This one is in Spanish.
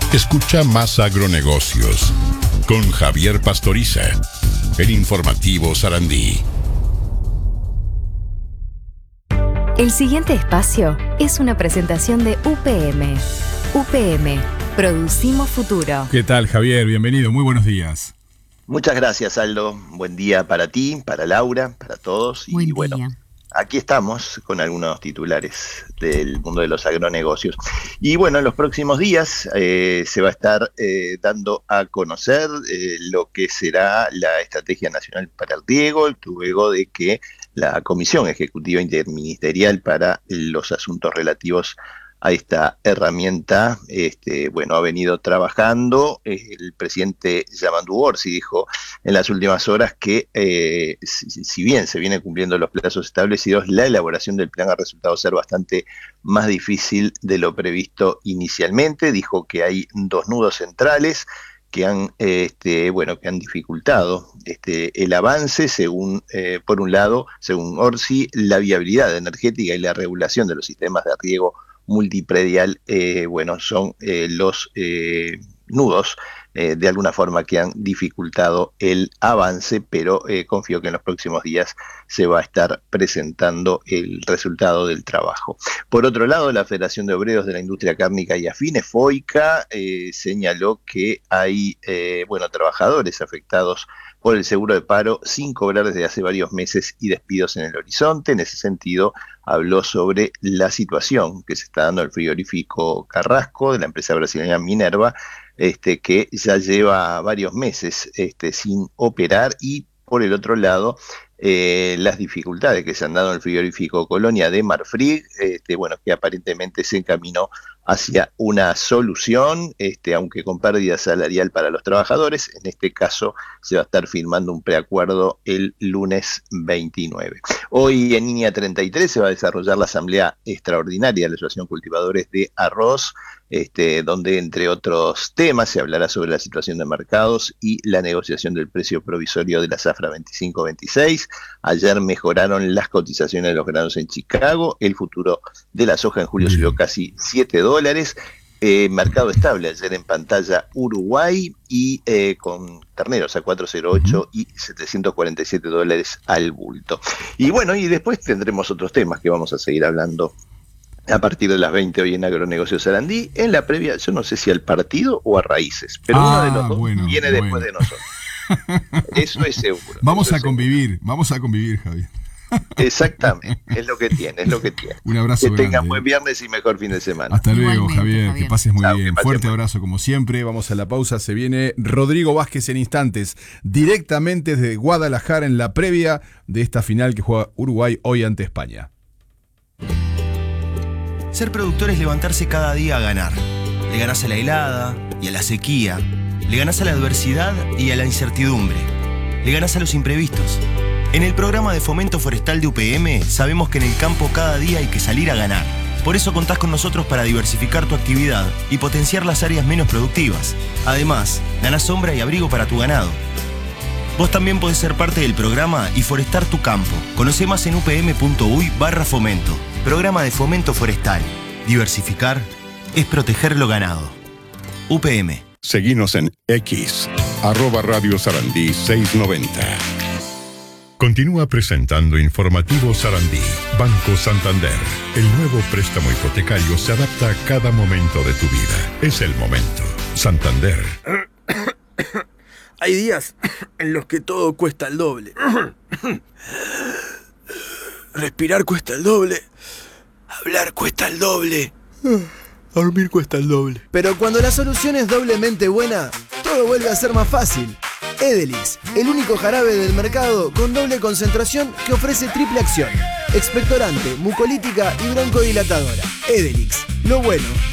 Escucha Más Agronegocios con Javier Pastoriza, el informativo Sarandí. El siguiente espacio es una presentación de UPM. UPM, producimos futuro. ¿Qué tal, Javier? Bienvenido, muy buenos días. Muchas gracias, Aldo. Buen día para ti, para Laura, para todos. Buen y bueno, día. Aquí estamos con algunos titulares del mundo de los agronegocios. Y bueno, en los próximos días se va a estar dando a conocer lo que será la Estrategia Nacional para el Riego, luego de que la Comisión Ejecutiva Interministerial para los Asuntos Relativos a esta herramienta, ha venido trabajando. El presidente Yamandu Orsi dijo en las últimas horas que si bien se vienen cumpliendo los plazos establecidos, la elaboración del plan ha resultado ser bastante más difícil de lo previsto inicialmente. Dijo que hay dos nudos centrales que han dificultado el avance, según por un lado, según Orsi, la viabilidad energética y la regulación de los sistemas de riego multipredial, son los nudos de alguna forma que han dificultado el avance, pero confío que en los próximos días se va a estar presentando el resultado del trabajo. Por otro lado, la Federación de Obreros de la Industria Cárnica y Afines, FOICA, señaló que hay trabajadores afectados por el seguro de paro sin cobrar desde hace varios meses y despidos en el horizonte. En ese sentido, habló sobre la situación que se está dando al frigorífico Carrasco de la empresa brasileña Minerva, que ya lleva varios meses sin operar, y por el otro lado, las dificultades que se han dado en el frigorífico Colonia de Marfrig, que aparentemente se encaminó hacia una solución, aunque con pérdida salarial para los trabajadores. En este caso se va a estar firmando un preacuerdo el lunes 29. Hoy en línea 33 se va a desarrollar la asamblea extraordinaria de la Asociación Cultivadores de Arroz, donde entre otros temas se hablará sobre la situación de mercados y la negociación del precio provisorio de la zafra 25-26. Ayer mejoraron las cotizaciones de los granos en Chicago, el futuro de la soja en julio subió casi $7. Mercado estable ayer en pantalla Uruguay, y con terneros a 408 y $747 al bulto. Y bueno, y después tendremos otros temas que vamos a seguir hablando a partir de las 20 hoy en Agronegocios Sarandí. En la previa, yo no sé si al partido o a Raíces, pero uno de los dos viene después de nosotros. Eso es seguro. Vamos a convivir, Javier. Exactamente, es lo que tiene. Un abrazo que grande. tengan buen viernes y mejor fin de semana. Hasta luego, Igualmente, Javier, que pases muy bien. Fuerte bien. abrazo como siempre. Vamos a la pausa. Se viene Rodrigo Vázquez en instantes, directamente desde Guadalajara, en la previa de esta final que juega Uruguay hoy ante España. Ser productor es levantarse cada día a ganar. Le ganás a la helada y a la sequía. Le ganás a la adversidad y a la incertidumbre. Le ganás a los imprevistos. En el programa de fomento forestal de UPM sabemos que en el campo cada día hay que salir a ganar. Por eso contás con nosotros para diversificar tu actividad y potenciar las áreas menos productivas. Además, ganás sombra y abrigo para tu ganado. Vos también podés ser parte del programa y forestar tu campo. Conocé más en upm.uy/fomento. Programa de fomento forestal. Diversificar es proteger lo ganado. UPM. Seguinos en X, @Radio Sarandí 690. Continúa presentando Informativo Sarandí. Banco Santander. El nuevo préstamo hipotecario se adapta a cada momento de tu vida. Es el momento. Santander. Hay días en los que todo cuesta el doble. Respirar cuesta el doble. Hablar cuesta el doble. Dormir cuesta el doble. Pero cuando la solución es doblemente buena, todo vuelve a ser más fácil. Edelix, el único jarabe del mercado con doble concentración que ofrece triple acción: expectorante, mucolítica y broncodilatadora. Edelix, lo bueno